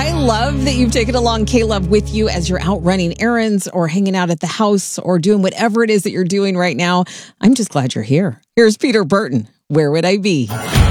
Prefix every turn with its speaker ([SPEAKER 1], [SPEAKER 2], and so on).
[SPEAKER 1] I love that you've taken along K-Love with you as you're out running errands or hanging out at the house or doing whatever it is that you're doing right now. I'm just glad you're here. Here's Peter Burton. Where would I be?